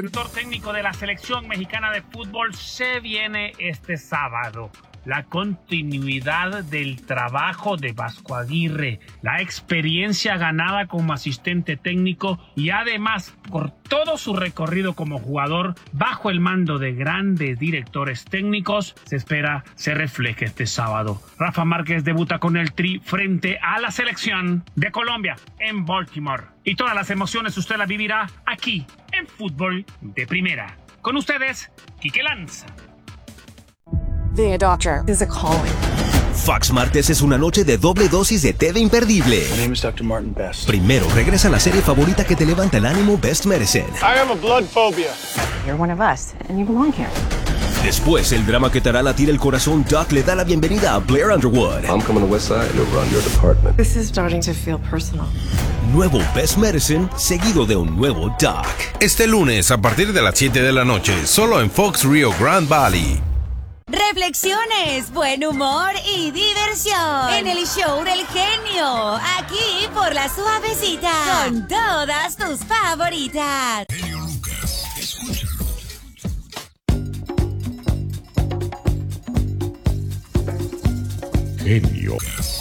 El director técnico de la selección mexicana de fútbol se viene este sábado. La continuidad del trabajo de Vasco Aguirre, la experiencia ganada como asistente técnico y además por todo su recorrido como jugador bajo el mando de grandes directores técnicos, se espera se refleje este sábado. Rafa Márquez debuta con el Tri frente a la selección de Colombia en Baltimore. Y todas las emociones usted las vivirá aquí en Fútbol de Primera. Con ustedes, Quique Lanza. Being a doctor is a calling. Fox Martes es una noche de doble dosis de TV imperdible. My name is Dr. Martin Best. Primero regresa la serie favorita que te levanta el ánimo, Best Medicine. I have a blood phobia. You're one of us, and you belong here. Después, el drama que te hará latir el corazón, Doc le da la bienvenida a Blair Underwood. I'm coming to Westside to run your department. This is starting to feel personal. Nuevo Best Medicine, seguido de un nuevo Doc. Este lunes a partir de las 7 de la noche, solo en Fox Rio Grande Valley. Reflexiones, buen humor y diversión en el show del genio, aquí por La Suavecita, con todas tus favoritas. Genio Lucas, escúchalo. Genio Lucas.